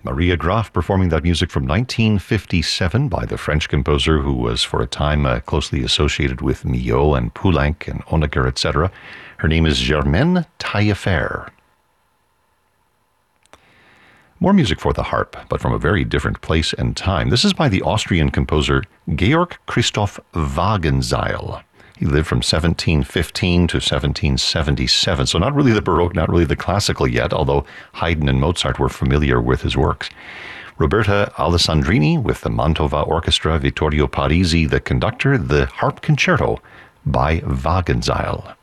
Maria Graf performing that music from 1957 by the French composer who was for a time closely associated with Milhaud and Poulenc and Honegger, etc. Her name is Germaine Taillefer. More music for the harp, but from a very different place and time. This is by the Austrian composer Georg Christoph Wagenseil. He lived from 1715 to 1777, so not really the Baroque, not really the classical yet, although Haydn and Mozart were familiar with his works. Roberta Alessandrini with the Mantova Orchestra, Vittorio Parisi the conductor, the Harp Concerto by Wagenseil.